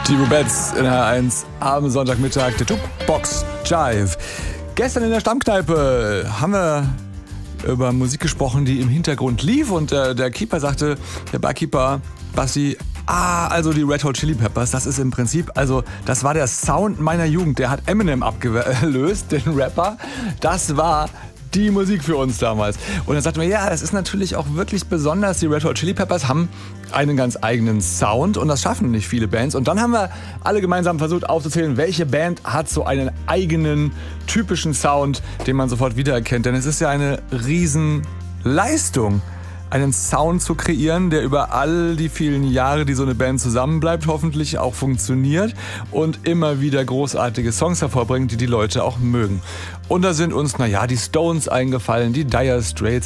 Die Rubettes in H1 am Sonntagmittag, der Jukebox Jive. Gestern in der Stammkneipe haben wir über Musik gesprochen, die im Hintergrund lief, und der Keeper sagte, der Barkeeper, Bassi, also die Red Hot Chili Peppers, das ist im Prinzip, also das war der Sound meiner Jugend, der hat Eminem abgelöst, den Rapper, das war die Musik für uns damals. Und dann sagten wir, ja, das ist natürlich auch wirklich besonders. Die Red Hot Chili Peppers haben einen ganz eigenen Sound und das schaffen nicht viele Bands. Und dann haben wir alle gemeinsam versucht aufzuzählen, welche Band hat so einen eigenen, typischen Sound, den man sofort wiedererkennt. Denn es ist ja eine Riesenleistung, einen Sound zu kreieren, der über all die vielen Jahre, die so eine Band zusammenbleibt, hoffentlich auch funktioniert und immer wieder großartige Songs hervorbringt, die die Leute auch mögen. Und da sind uns, die Stones eingefallen, die Dire Straits,